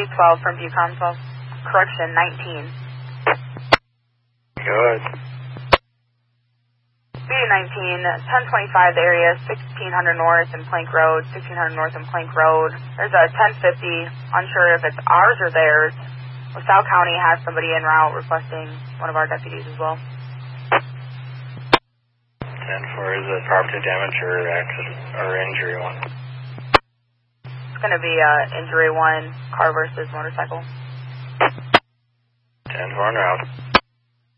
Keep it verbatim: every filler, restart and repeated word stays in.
twelve from Bucom twelve. Correction, nineteen. Good. B nineteen, ten twenty-five, the area, sixteen hundred north and Plank Road, sixteen hundred north and Plank Road. There's a ten fifty, unsure if it's ours or theirs. LaSalle County has somebody en route requesting one of our deputies as well. ten four, is it property damage or accident or injury one? It's going to be uh, injury one, car versus motorcycle. ten four en route.